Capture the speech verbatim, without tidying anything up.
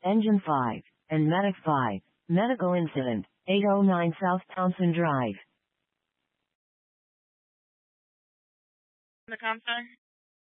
Engine five, and Medic five. Medical incident, eight oh nine South Townsend Drive. The com, sir?